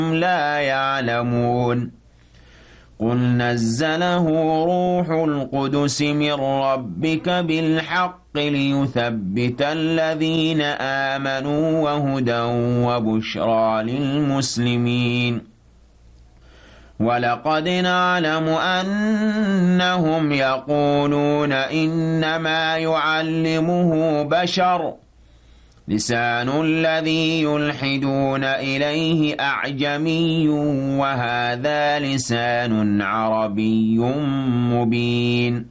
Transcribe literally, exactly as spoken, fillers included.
لا يعلمون قل نزله روح القدس من ربك بالحق ليثبت الذين آمنوا وهدى وبشرى للمسلمين ولقد نعلم أنهم يقولون إنما يعلمه بشر لسان الذي يلحدون إليه أعجمي وهذا لسان عربي مبين